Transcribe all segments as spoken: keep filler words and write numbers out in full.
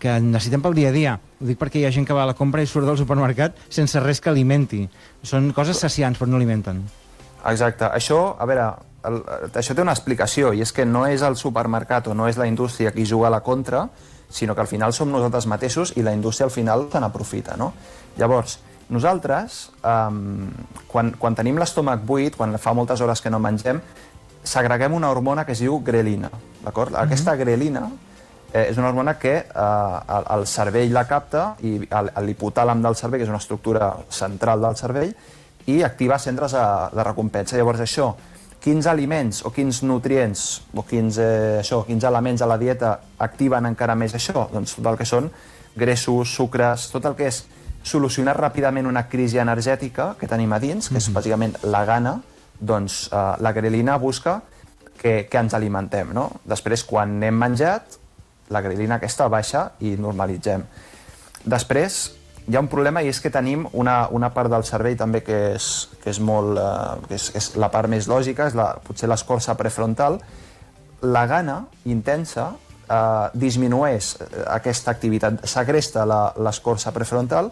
que necessitem pel dia a dia. Ho dic perquè hi ha gent que va a la compra i surt del supermercat sense res que alimenti. Són coses saciants, però no alimenten. Exacte. Això, a veure, el, això té una explicació, i és que no és el supermercat o no és la indústria qui juga a la contra, sinó que al final som nosaltres mateixos i la indústria al final se n'aprofita, no? Llavors, nosaltres, um, quan, quan tenim l'estómac buit, quan fa moltes hores que no mengem, segreguem una hormona que es diu grelina, d'acord? Mm-hmm. Aquesta grelina eh, és una hormona que eh, el, el cervell la capta, i l'hipotàlam del cervell, que és una estructura central del cervell, i activa centres de, de recompensa. Llavors això, quins aliments o quins nutrients o quins, eh, això, quins elements a la dieta activen encara més això? Doncs tot el que són greixos, sucres, tot el que és solucionar ràpidament una crisi energètica que tenim a dins, que és bàsicament la gana, doncs eh, la grelina busca que, que ens alimentem, no? Després, quan hem menjat, la grelina aquesta baixa i normalitzem. Després, hi ha un problema, i és que tenim una, una part del cervell també que és, que és molt... Eh, que és, és la part més lògica, és la, potser l'escorça prefrontal. La gana intensa eh, disminueix aquesta activitat, segresta l'escorça prefrontal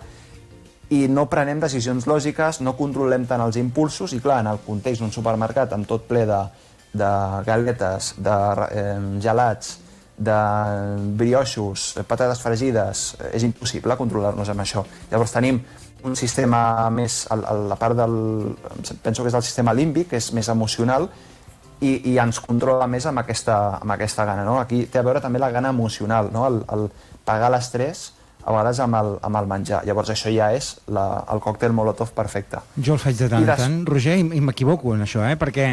i no prenem decisions lògiques, no controlem tant els impulsos, i clar, en el context d'un supermercat amb tot ple de, de galetes, de eh, gelats, de brioixos, patates fregides, és impossible controlar-nos amb això. Llavors tenim un sistema més, a la part del... penso que és el sistema límbic, que és més emocional, i, i ens controla més amb aquesta, amb aquesta gana, no? Aquí té a veure també la gana emocional, no? El, el pagar l'estrès, a vegades amb el, amb el menjar. Llavors això ja és la, el còctel Molotov perfecte. Jo el faig de tant en tant, Roger, i, i m'equivoco en això, eh? Perquè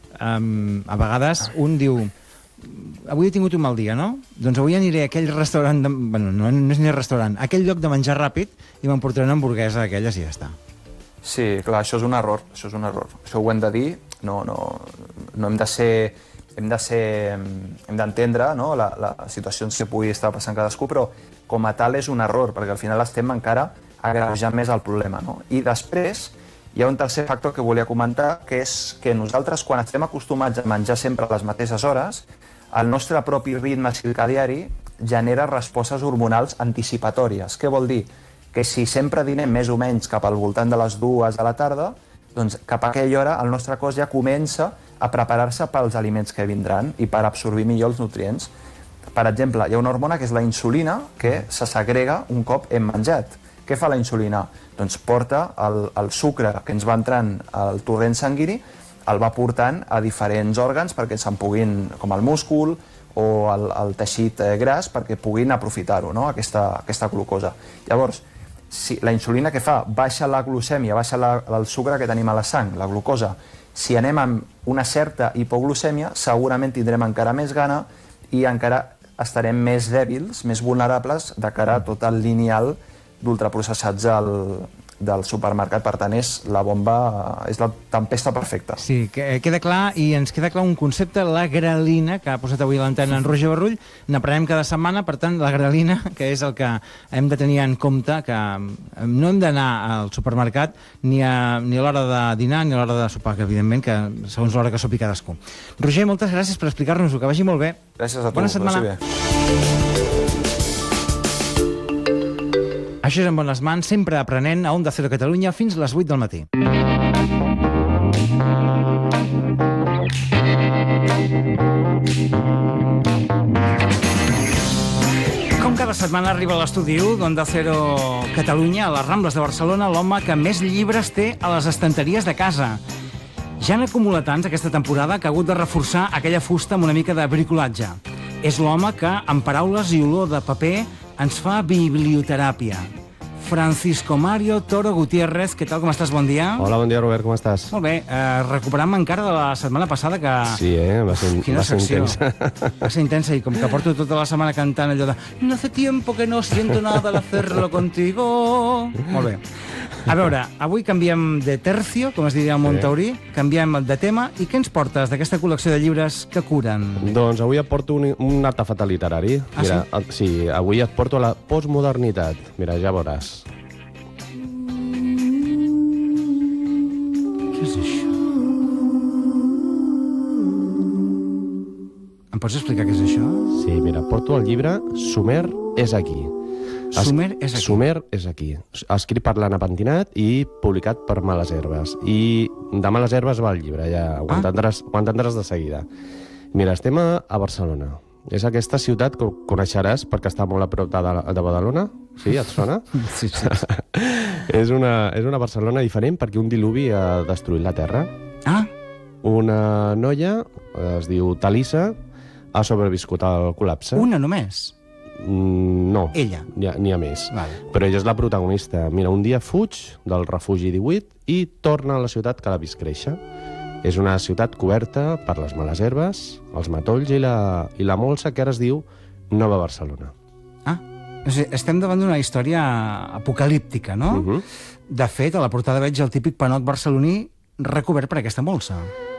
um, a vegades un diu... Avui he tingut un mal dia, no? Doncs avui aniré a aquell restaurant... De... Bueno, no, no és ni restaurant. A aquell lloc de menjar ràpid i m'emportaré una hamburguesa d'aquelles i ja està. Sí, clar, això és un error. Això és un error. Això ho hem de dir. No, no, no hem de ser... Hem de ser... Hem d'entendre, no?, la, les situacions que pugui estar passant cadascú, però com a tal és un error, perquè al final estem encara agreujant més el problema, no? I després hi ha un tercer factor que volia comentar, que és que nosaltres, quan estem acostumats a menjar sempre a les mateixes hores, el nostre propi ritme circadiari genera respostes hormonals anticipatòries. Què vol dir? Que si sempre dinem més o menys cap al voltant de les dues de la tarda, doncs cap a aquella hora el nostre cos ja comença a preparar-se pels aliments que vindran i per absorbir millor els nutrients. Per exemple, hi ha una hormona que és la insulina, que se segrega un cop hem menjat. Què fa la insulina? Doncs porta el, el sucre que ens va entrant al torrent sanguini, el va portant a diferents òrgans perquè se'n puguin, com el múscul o el, el teixit gras, perquè puguin aprofitar-ho, no?, aquesta, aquesta glucosa. Llavors, si la insulina què fa? Baixa la glucèmia, baixa la, el sucre que tenim a la sang, la glucosa. Si anem amb una certa hipoglucèmia, segurament tindrem encara més gana i encara estarem més dèbils, més vulnerables de cara a tot el lineal d'ultraprocessats del, del supermercat. Per tant, és la bomba, és la tempesta perfecta. Sí, que queda clar, i ens queda clar un concepte, la grelina, que ha posat avui a l'antena en Roger Barrull. N'aprenem cada setmana, per tant, la grelina, que és el que hem de tenir en compte, que no hem d'anar al supermercat ni a, ni a l'hora de dinar ni a l'hora de sopar, que evidentment que segons l'hora que sopi cadascú. Roger, moltes gràcies per explicar-nos-ho, que vagi molt bé. Gràcies a tu. Bona setmana. Això és En bones mans, sempre aprenent, a Onda Cero Catalunya fins a les vuit del matí. Com cada setmana arriba a l'estudi d'Onda Cero Catalunya, a les Rambles de Barcelona, l'home que més llibres té a les estanteries de casa. Ja n'ha acumulat tants aquesta temporada que ha hagut de reforçar aquella fusta amb una mica de bricolatge. És l'home que, amb paraules i olor de paper, ens fa biblioteràpia. Francisco Mario Toro Gutiérrez, què tal, com estàs? Bon dia. Hola, bon dia, Robert, com estàs? Molt bé, eh, recuperant-me encara de la setmana passada que... Sí, eh? Va ser, Quina va ser intensa. Va ser intensa, i com que porto tota la setmana cantant allò de no hace tiempo que no siento nada al hacerlo contigo. Molt bé. A veure, avui canviem de tercio, com es diria el Montaurí, canviem de tema, i què ens portes d'aquesta col·lecció de llibres que curen? Doncs avui et porto un, un artefacte literari. Ah, Mira, sí? Sí, avui et porto la postmodernitat. Mira, ja veuràs. Què és això? Em pots explicar què és això? Sí, mira, porto el llibre Sumer és aquí. Sumer és aquí. Sumer és aquí. Escrit per l'Anna Pentinat i publicat per Males Herbes. I de Males Herbes va el llibre, ja ho, ah. entendràs, ho entendràs de seguida. Mira, estem a, a Barcelona. És aquesta ciutat que coneixeràs perquè està molt a prop de, de Badalona. Sí, et sona? Sí, sí. és, una, és una Barcelona diferent perquè un diluvi ha destruït la terra. Ah. Una noia, es diu Talissa, ha sobreviscut al col·lapse. Una només? Mm, no. Ella? N'hi ha, ha més. Vale. Però ella és la protagonista. Mira, un dia fuig del refugi divuit i torna a la ciutat que l'ha vist créixer. És una ciutat coberta per les males herbes, els matolls i la, i la molsa que ara es diu Nova Barcelona. Ah, o sigui, estem davant d'una història apocalíptica, no? Uh -huh. De fet, a la portada veig el típic panot barceloní recobert per aquesta molsa.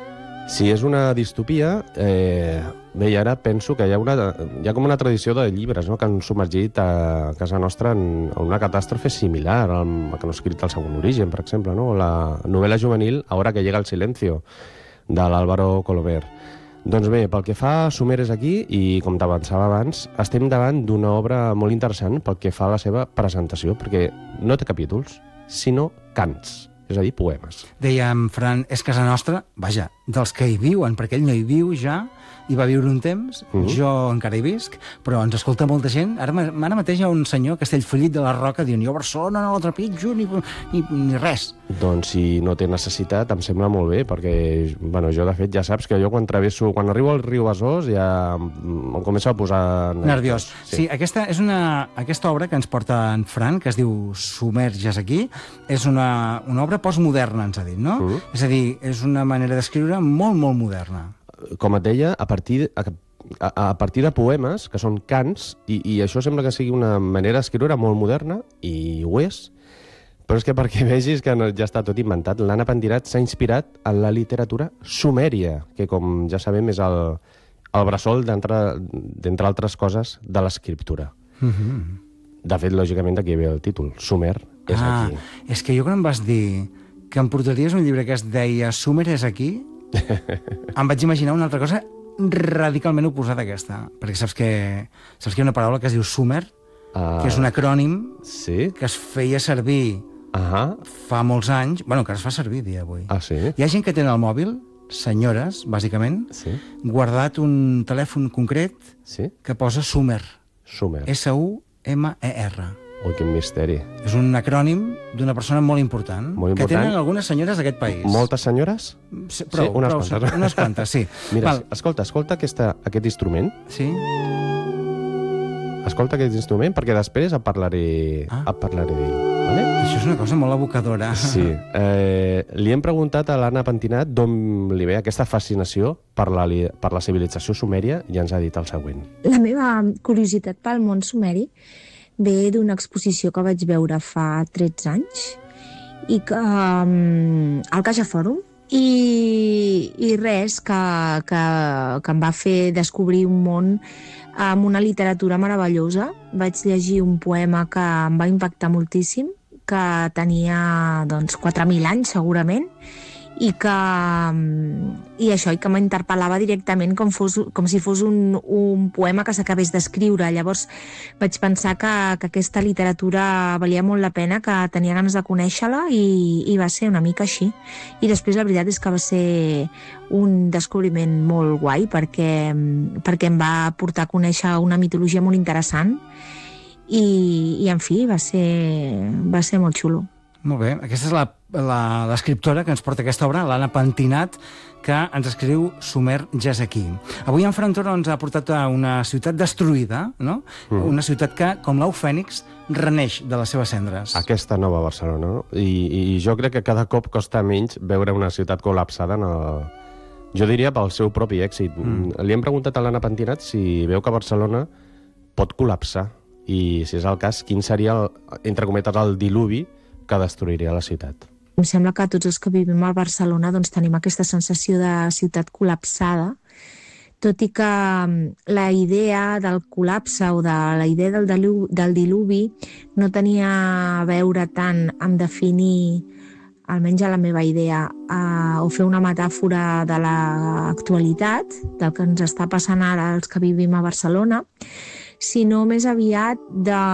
Si és una distopia, eh, bé, i ara penso que hi ha, una, hi ha com una tradició de llibres, no?, que han submergit a casa nostra en una catàstrofe similar al que no ha escrit El segon origen, per exemple, no? La novel·la juvenil Ahora que llega el silencio, de l'Álvaro Colomer. Doncs bé, pel que fa a Sumer és aquí, i com t'avançava abans, estem davant d'una obra molt interessant pel que fa a la seva presentació, perquè no té capítols, sinó cants. És a dir, poemes. Deia en Fran, és casa nostra, vaja, dels que hi viuen, perquè ell no hi viu ja, hi va viure un temps, uh -huh. jo encara hi visc, però ens escolta molta gent. Ara, ara mateix hi ha un senyor, Castellfollit de la Roca, diuen, jo a Barcelona no la trepitjo ni, ni, ni res. Doncs si no té necessitat, em sembla molt bé, perquè bueno, jo, de fet, ja saps que jo quan travesso, quan arribo al riu Besòs ja em comença a posar nerviós. Sí, sí, aquesta és una, aquesta obra que ens porta en Fran, que es diu Sumerges aquí, és una, una obra postmoderna, ens ha dit, no? Uh -huh. És a dir, és una manera d'escriure molt, molt moderna. Com et deia, a partir, a, a, a partir de poemes, que són cants, i, i això sembla que sigui una manera d'escriure molt moderna, i ho és, però és que perquè vegis que no, ja està tot inventat, l'Anna Pentinat s'ha inspirat en la literatura sumèria, que, com ja sabem, és el, el bressol, d'entre altres coses, de l'escriptura. Uh -huh. De fet, lògicament, d'aquí ve el títol. Sumer és ah, aquí. És que jo quan em vas dir que em portaries un llibre que es deia Sumer és aquí, em vaig imaginar una altra cosa radicalment oposada a aquesta. Perquè saps que, saps que hi ha una paraula que es diu Sumer, uh, que és un acrònim sí? que es feia servir uh -huh. fa molts anys, bueno, que es fa servir dia d'avui. Ah, sí? Hi ha gent que té el mòbil, senyores, bàsicament, sí? guardat un telèfon concret sí? que posa Sumer. Sumer. S U M E R. Ui, quin misteri. És un acrònim d'una persona molt important, molt important, que tenen algunes senyores d'aquest país. Moltes senyores? Sí, prou, sí, unes prou, quantes. Unes quantes, sí. Mira, Val. escolta, escolta aquesta, aquest instrument. Sí? Escolta aquest instrument, perquè després et parlaré, ah. et parlaré d'ell. Vale? Això és una cosa molt evocadora. Sí. Eh, li hem preguntat a l'Anna Pentinat d'on li ve aquesta fascinació per la, per la civilització sumèria i ens ha dit el següent. La meva curiositat pel món sumeri ve d'una exposició que vaig veure fa tretze anys i que, um, al Caixa Fòrum, i, i res, que, que, que em va fer descobrir un món amb una literatura meravellosa. Vaig llegir un poema que em va impactar moltíssim, que tenia doncs, quatre mil anys segurament, i que i això, i que m'interpel·lava directament com, fos, com si fos un, un poema que s'acabés d'escriure. Llavors vaig pensar que, que aquesta literatura valia molt la pena, que tenia ganes de conèixer-la, i, i va ser una mica així. I després la veritat és que va ser un descobriment molt guai, perquè, perquè em va portar a conèixer una mitologia molt interessant, i, i en fi, va ser, va ser molt xulo. Molt bé, aquesta és la, la, l'escriptora que ens porta aquesta obra, l'Anna Pentinat, que ens escriu Sumer ja és aquí. Avui en Fran Toro ens ha portat a una ciutat destruïda, no? Mm. Una ciutat que, com l'au fènix, reneix de les seves cendres. Aquesta nova Barcelona, no? I, i jo crec que cada cop costa menys veure una ciutat col·lapsada en el... Jo diria pel seu propi èxit. Mm. Li hem preguntat a l'Anna Pentinat si veu que Barcelona pot col·lapsar, i si és el cas, quin seria, el, entre cometes, el diluvi que destruiria la ciutat. Em sembla que tots els que vivim a Barcelona doncs, tenim aquesta sensació de ciutat col·lapsada, tot i que la idea del col·lapse o de la idea del diluvi, del diluvi no tenia a veure tant amb definir, almenys a la meva idea, eh, o fer una metàfora de l'actualitat, del que ens està passant ara els que vivim a Barcelona, sinó més aviat de